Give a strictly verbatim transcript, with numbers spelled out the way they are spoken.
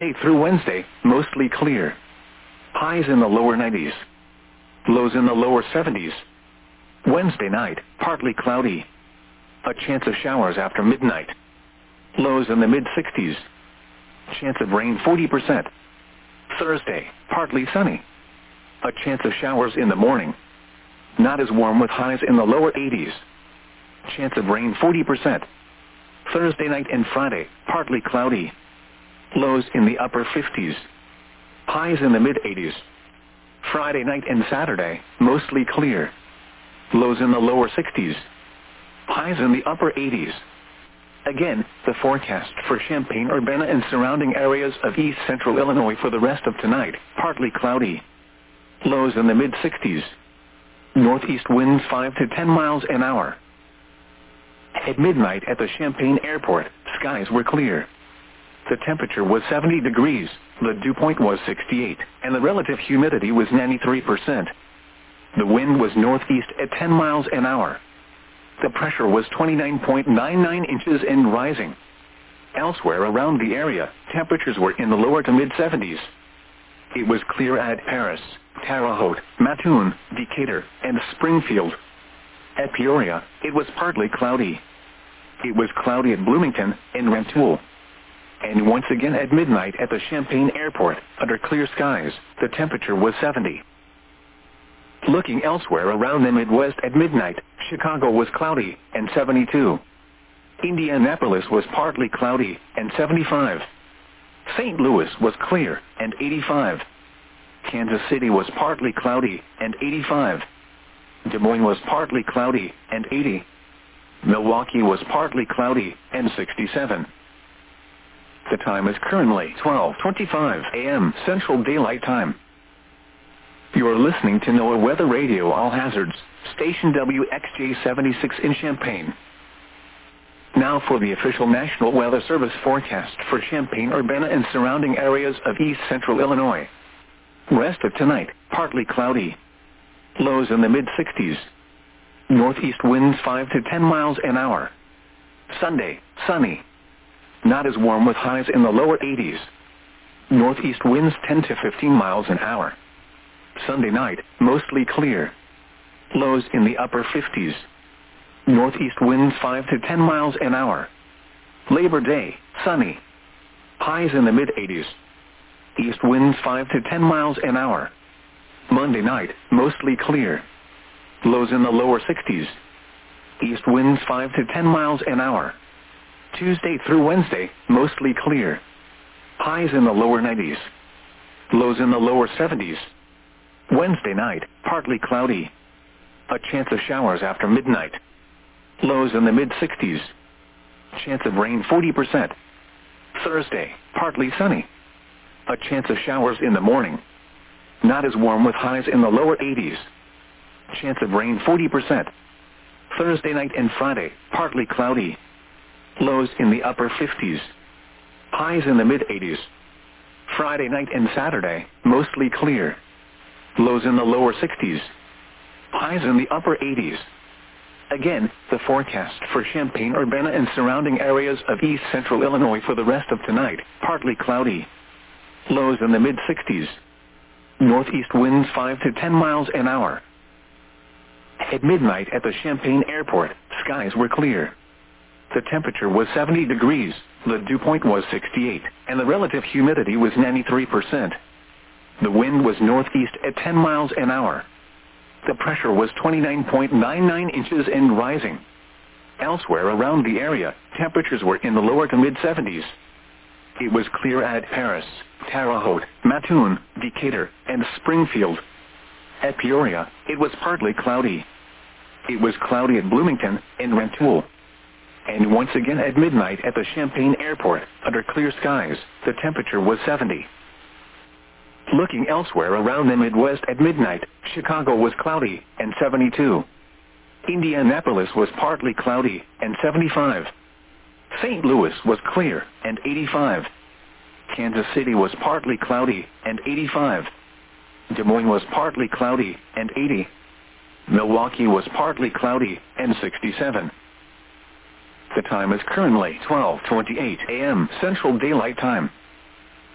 Tuesday through Wednesday, mostly clear. Highs in the lower nineties. Lows in the lower seventies. Wednesday night, partly cloudy. A chance of showers after midnight. Lows in the mid-sixties. Chance of rain forty percent. Thursday, partly sunny. A chance of showers in the morning. Not as warm with highs in the lower eighties. Chance of rain forty percent. Thursday night and Friday, partly cloudy. Lows in the upper fifties. Highs in the mid-eighties. Friday night and Saturday, mostly clear. Lows in the lower sixties. Highs in the upper eighties. Again, the forecast for Champaign-Urbana and surrounding areas of east central Illinois for the rest of tonight, partly cloudy. Lows in the mid-sixties. Northeast winds five to ten miles an hour. At midnight at the Champaign Airport, skies were clear. The temperature was seventy degrees, the dew point was sixty-eight, and the relative humidity was ninety-three percent. The wind was northeast at ten miles an hour. The pressure was twenty-nine point nine nine inches and rising. Elsewhere around the area, temperatures were in the lower to mid-seventies. It was clear at Paris, Terre Haute, Mattoon, Decatur, and Springfield. At Peoria, it was partly cloudy. It was cloudy at Bloomington and Rantoul. And once again at midnight at the Champaign Airport, under clear skies, the temperature was seventy. Looking elsewhere around the Midwest at midnight, Chicago was cloudy and seventy-two. Indianapolis was partly cloudy and seventy-five. Saint Louis was clear and eighty-five. Kansas City was partly cloudy and eighty-five. Des Moines was partly cloudy and eighty. Milwaukee was partly cloudy and sixty-seven. The time is currently twelve twenty-five a m Central Daylight Time. You are listening to NOAA Weather Radio All Hazards, station W X J seventy-six in Champaign. Now for the official National Weather Service forecast for Champaign-Urbana and surrounding areas of east central Illinois. Rest of tonight, partly cloudy. Lows in the mid-sixties. Northeast winds five to ten miles an hour. Sunday, sunny. Not as warm with highs in the lower eighties. Northeast winds ten to fifteen miles an hour. Sunday night, mostly clear. Lows in the upper fifties. Northeast winds five to ten miles an hour. Labor Day, sunny. Highs in the mid-eighties. East winds five to ten miles an hour. Monday night, mostly clear. Lows in the lower sixties. East winds five to ten miles an hour. Tuesday through Wednesday, mostly clear. Highs in the lower nineties. Lows in the lower seventies. Wednesday night, partly cloudy. A chance of showers after midnight. Lows in the mid-sixties. Chance of rain forty percent. Thursday, partly sunny. A chance of showers in the morning. Not as warm with highs in the lower eighties. Chance of rain forty percent. Thursday night and Friday, partly cloudy. Lows in the upper fifties. Highs in the mid-eighties. Friday night and Saturday, mostly clear. Lows in the lower sixties. Highs in the upper eighties. Again, the forecast for Champaign-Urbana and surrounding areas of east central Illinois for the rest of tonight, partly cloudy. Lows in the mid-sixties. Northeast winds five to ten miles an hour. At midnight at the Champaign Airport, skies were clear. The temperature was seventy degrees, the dew point was sixty-eight, and the relative humidity was ninety-three percent. The wind was northeast at ten miles an hour. The pressure was twenty-nine point nine nine inches and rising. Elsewhere around the area, temperatures were in the lower to mid-seventies. It was clear at Paris, Terre Haute, Mattoon, Decatur, and Springfield. At Peoria, it was partly cloudy. It was cloudy at Bloomington and Rantoul. And once again at midnight at the Champaign Airport, under clear skies, the temperature was seventy. Looking elsewhere around the Midwest at midnight, Chicago was cloudy and seventy-two. Indianapolis was partly cloudy and seventy-five. Saint Louis was clear and eighty-five. Kansas City was partly cloudy and eighty-five. Des Moines was partly cloudy and eighty. Milwaukee was partly cloudy and sixty-seven. The time is currently twelve twenty-eight a m Central Daylight Time.